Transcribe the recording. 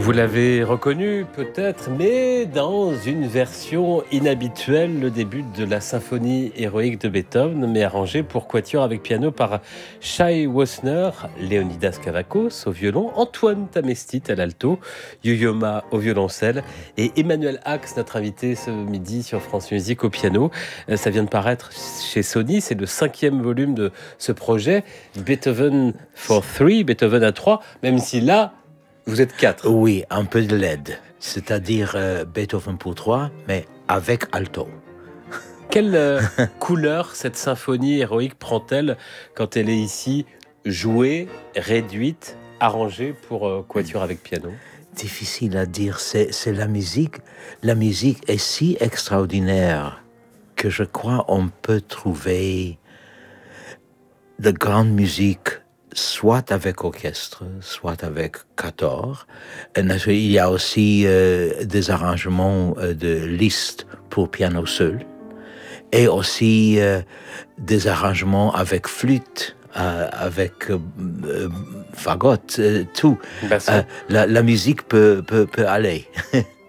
Vous l'avez reconnu peut-être, mais dans une version inhabituelle, le début de la symphonie héroïque de Beethoven, mais arrangé pour quatuor avec piano par Shai Wosner, Leonidas Kavakos au violon, Antoine Tamestit à l'alto, Yo-Yo Ma au violoncelle et Emmanuel Ax, notre invité ce midi sur France Musique au piano. Ça vient de paraître chez Sony, c'est le 5e volume de ce projet, Beethoven for Three, Beethoven à 3, même si là, vous êtes 4. Oui, un peu de LED, c'est-à-dire Beethoven pour 3, mais avec alto. Quelle couleur cette symphonie héroïque prend-elle quand elle est ici jouée, réduite, arrangée pour quatuor avec piano? Difficile à dire, c'est la musique. La musique est si extraordinaire que je crois on peut trouver de grande musique soit avec orchestre, soit avec quatuor. Il y a aussi des arrangements de Liszt pour piano seul, et aussi des arrangements avec flûte, avec fagotte, tout. Basson. La musique peut aller.